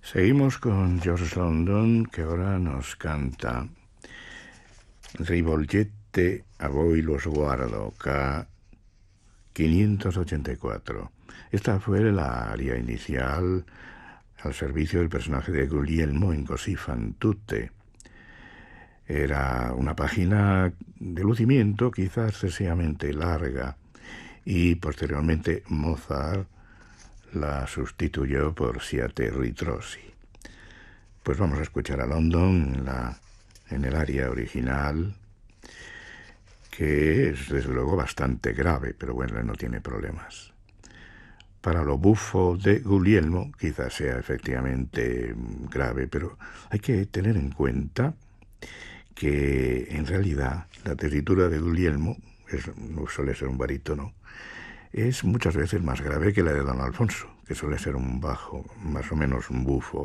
Seguimos con George London, que ahora nos canta Rivolgette a voi lo sguardo, K584. Esta fue la aria inicial al servicio del personaje de Guglielmo en Così fan tutte. Era una página de lucimiento quizás excesivamente larga y posteriormente Mozart la sustituyó por Siate ritrosi. Pues vamos a escuchar a London en el aria original, que es desde luego bastante grave, pero bueno, no tiene problemas. Para lo bufo de Guglielmo quizás sea efectivamente grave, pero hay que tener en cuenta que en realidad la tesitura de Guglielmo no suele ser un barítono, es muchas veces más grave que la de don Alfonso, que suele ser un bajo, más o menos un bufo.